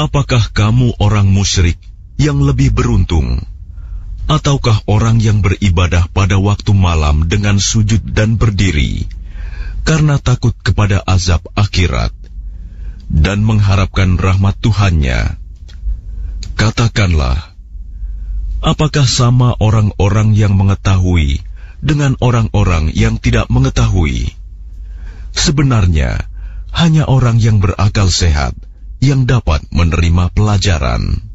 Apakah kamu orang musyrik yang lebih beruntung, ataukah orang yang beribadah pada waktu malam dengan sujud dan berdiri, karena takut kepada azab akhirat, dan mengharapkan rahmat Tuhannya? Katakanlah, apakah sama orang-orang yang mengetahui dengan orang-orang yang tidak mengetahui? Sebenarnya, hanya orang yang berakal sehat yang dapat menerima pelajaran.